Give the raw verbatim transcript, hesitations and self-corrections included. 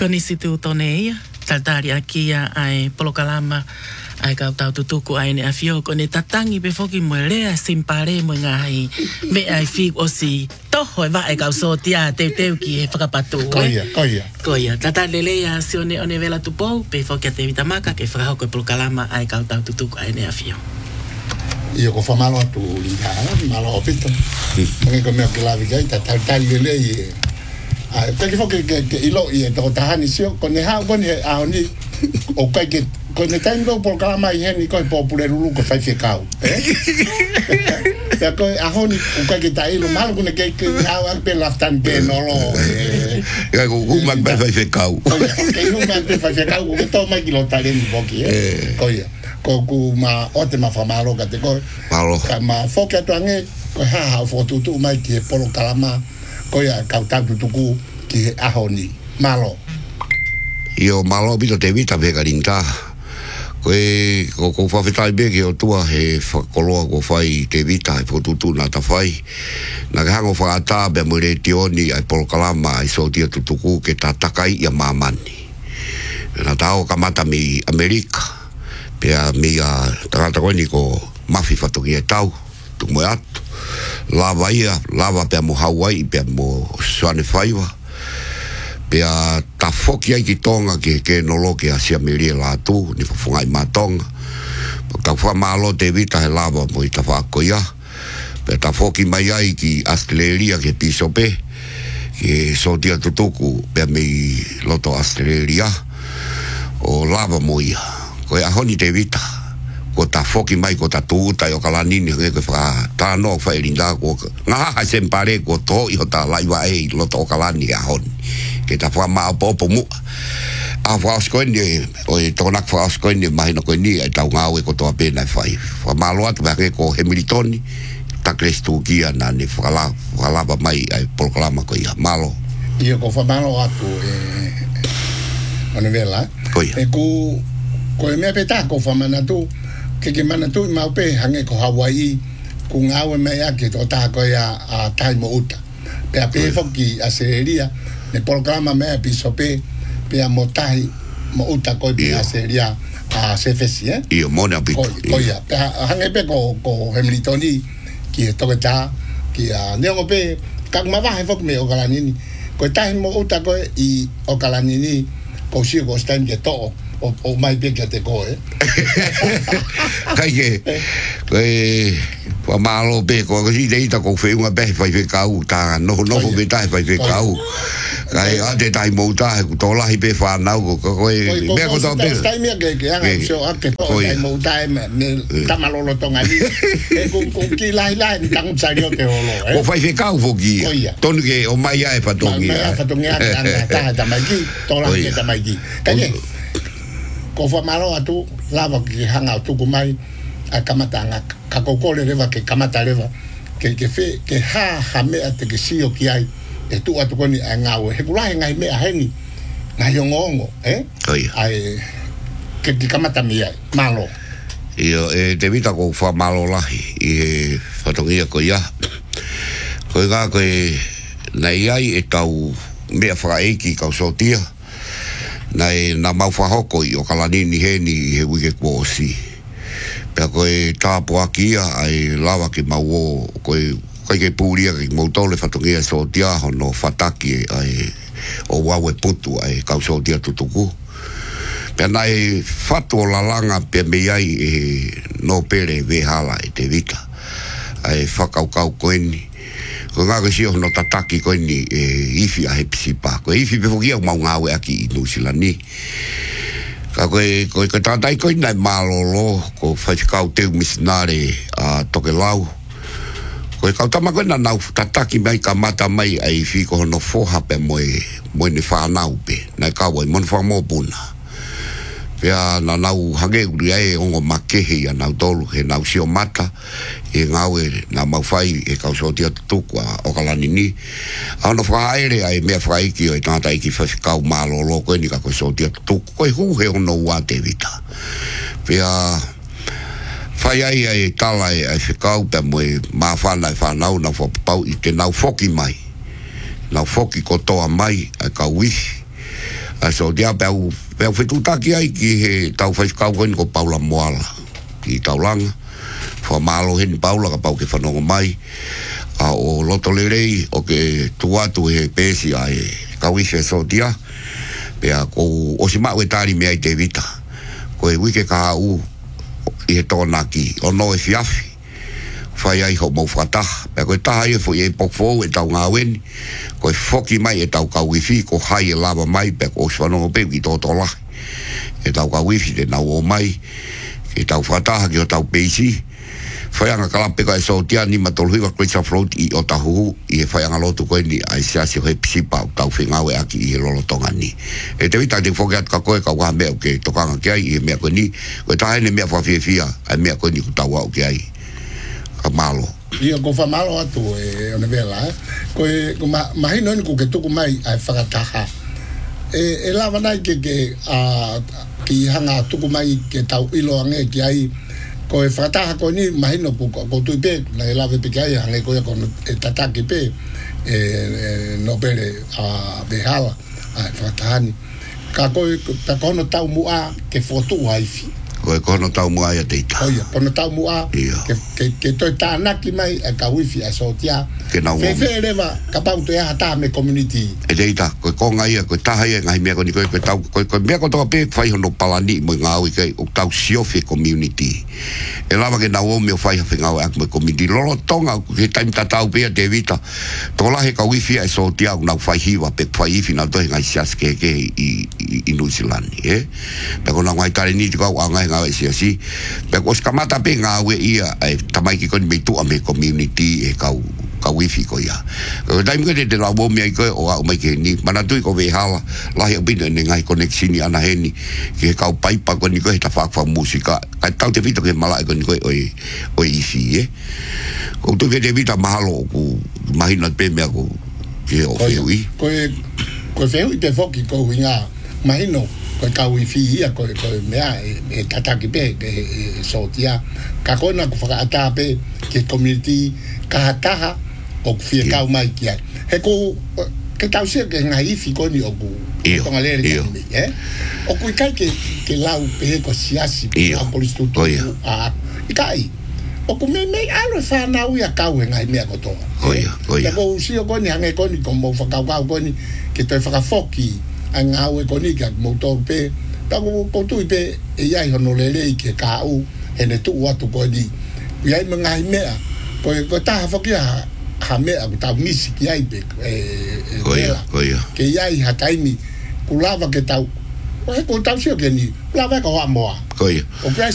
Konisi tu tonei, taltari akia ai polokalama ai kau tau tutuku ai ne afio ko ne tatangi pe foki mo lea simpare mo ngai me ai fi osi toho va ai kau so tia te te ki e whakapatu. Koia, koia. Koia, tata lelea si one one vela tu pou pe foki a te vitamaka ke whakahau ko polokalama ai kau tau tutuku ai ne afio. Io ko fa malo tu lingara, malo opito. Perché come che la vita ta tagli lei ah perché fa che che ilo e to tahani sio con ne ha con ne a ni o kai che con ne tanto programma i ni ko popolare lu ko fai ficau eh ya ko a honi o kai che tai lo malo con che che ha per la tante no lo ya ko ku ma per fai ficau che non ma per fai ficau ko to ma ki lo tale ni pochi eh koia ko ku ma o te ma fa malo ka te ko malo ma foka to ange ko ha ha foto tu mai ki polo kalama ko ya kau tau tuku ki ahoni malo io malo bito te vita vegarinta ko ko ko fa vitai be ki o tua he fakoloa ko fai te vita e foto tu na ta fai na ga ngo fa ata be mo le tioni ai polo kalama ai so tia tuku ke ta takai ya mamani na tao kamata mi Amerika pea mi a tangata koe ni ko mafi whatoki e tau tu mo atu lava ia lava pea mo Hawaii pea mo Suane Whaiwa pea ta foki ai ki tonga ke ke nolo ke asia miria la tu ni whafungai matonga ta wha malo te vita he lava mo i ta whakoia pea ta foki mai ai ki Australia ke pisope ke sotia tutuku pea mi loto Australia o lava mo ia ko e ahoni te vita ko ta foki mai ko ta tuta yo kala nini ke fa ta no fa elinda ko nga ha sempare ko to yo ta lai wa e lo to kala ni ahon ke ta fa ma po po mu a fa sko ni o e to nak fa sko ni mai no ko ni e ta nga we ko to pena fai fa ma lo at ba ke ko Hamilton ta krestu kia na ni fa la fa la ba mai ai proclama ko ia malo io ko fa malo atu e ona vela e ku ko me peta ko fa mana tu ke ke mana tu ma pe hange ko Hawaii ku ngawe me ya ke to ta ko ya a tai mo uta pe a pe fo ki a seria ne programa me piso pe pe a motai mo uta ko pe a seria a C F C eh io mona pi ko ya pe hange pe ko ko Hamilton ki to ta ki a ne ngo pe ka ma va fo me o kala nini ko tai mo uta ko i o kala nini ko si ko sta nge to o o mai pe que te co eh kai ke ko pa malo pe ko si dei ta ko fe unha pe fai fe kau ta no no ko be ta fai fe kau kai a de tai mo ta to la hi pe fa na ko ko be ko to pe sta mi que que anga so a que to tai mo ta me ta malo lo tonga ni e con con ki lai lai tang sario te holo eh ko fai fe kau fo ki ton ke o mai ai fa tongi mai fa tongi anga ta ta mai ki to la ki ta mai ki kai ko fa malo atu lava ki hanga tu ku mai a kamata nga ka kokole reva ke kamata reva ke ke fe ke ha ha me ate ke sio ki ai e tu atu koni nga we he kula nga me a heni na yongongo eh ai ke ki kamata mi ai malo io e te vita ko fa malo lahi e fatongia ko ia ko ga ko nei ai e tau me fa eki ka sotia nai na mau fa hoko i o kala nini he ni he wike ko si pe ko e tapo akia ai lava ki mau o ko ko ke puria ki mo tole fatongia so tia hono fataki ai o wawe putu ai ka so tia tutuku pe nai fatu la langa pe me ai e no pere ve hala e te vita ai fakau kau ko ni ko nga ko si no tataki ko ni e ifi a hepsipa ko ifi pe fogia mau ngawe aki no silani ka ko ko ko tatai ko na malolo ko fa ka te misnare a tokelau ko ka tama ko na na tataki mai ka mata mai ai fi ko no foha pe mo mo ni fa na upe na ka wo mon fa mo puna pea na nau hage uri ai ongo makehe ya nau tolu he nau sio mata e ngawe na mawhai e kausotia tutuku a okalani ni ano whaere ai mea whaiki o e tangata iki whawhikau malo loko e ni ka kausotia tutuku koe hu he ono ua te vita pea whai ai ai tala e ai whikau pea moe maa whana e whanau na whapau i te nau foki mai nau foki kotoa mai ai ka wifi a so dia pau pau fitu taki ai ki he tau fai kau ko ko Paula Moala ki taulanga fo malo hen Paula ka pau ke whanongo mai a o loto lerei o ke tuatu he pesi ai kawife so dia pea ko o si mau e tari mea i te vita ko e wike ka u i he tōna ki o no e fiafi whai ai ho mau whataha pea ko e taha i e fo i e pokfo e tau ngā weni ko e foki mai e tau ka wifi ko hai e lava mai pea ko o si whanongo peu ki tō tō lahi e tau ka wifi te nau o mai e tau whataha ki o tau peisi whaianga kalape ka e so tia ni matolhui wa Christopher Float i o tahu i e whaianga lotu koe ni ai siasi o he pisipa o tau whingawe aki i e lolotonga ni e te wita te whoke atu ka koe ka waha mea o ke tokanga ki ai i e mea koe ni koe taha ene mea whawhiawhia ai mea koe ni ku tau au ki ai ka malo ia ko fa malo atu e ona vela koe mahino ni ku ke tuku mai ai whakataha e e lava nai ke ke a ki hanga tuku mai ke tau ilo ange ki ai ko e whataha ko ni mahino ko ko tui pe na e lawe pe kai hange ko ko e tataki pe e no pere a behala a whatahani ka ko ta kono tau mua ke fotu waifi ko e kono tau mua ia teita oia kono tau mua ke ke ke toi tānaki mai e ka wifi a sotia fe fe leva ka pau te hata me community e teita ko ko ngai ko taha ia ngai mea ko ni ko ko tau ko ko mea ko to pe fai hono palani mo ngau i kai o tau siofe community e lava ke na o me fai fa ngau ak me community lolo tonga ke time ta tau pe te vita to la he ka wifi a sotia na fai hiwa pe fai final to ngai sias ke ke i i New Zealand e pe ko na ngai tare ni ko ngai ngau e si pe ko skamata pe ngau ia e tamai ki kon me tu a me community e kau ka wifi ko ia ko dai me de la bo me ko o o mai ke ni mana tu ko ve hala la he bin ne ngai connection ni ana heni ke ka pai pa ko ni ko ta fa fa musika ka tau te vito ke mala ko ni ko oi oi ifi e ko tu ve de vita mahalo ku mahina pe me ko ke o feui ko ko feui te foki ko winga mahino ko ka wifi ia ko ko mea e tataki pe e sotia ka ko na ko fa ata pe ke community ka taha o fie kau mai kia he ko ke tau sia ke ngai fi ko ni o ku tonga le ni eh o ku kai ke ke lau pe ko siasi a polistu a kai o ku me me alo fa na u ya kau ngai me ko to oia oia ko si o ko ni hange ko ni ko mo fa kau kau ko ni ke te fa foki an au e ko ni ka mo to pe ta ko ko tu pe e ya hono le le ke ka u ene tu wa tu ko ni ya me ngai me ko ko ta foki ha ha me a ta misi ki ai be e oia oia ke ai ha taimi kulava ke tau ko ko tau sio ke ni lava ko wa moa oia o